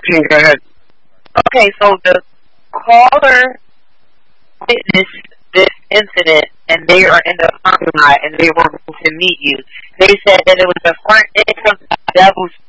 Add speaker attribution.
Speaker 1: Pink, go ahead.
Speaker 2: Okay, so the caller witnessed this incident, and they are in the parking lot, and they were going to meet you. They said that it was the front entrance of Devil's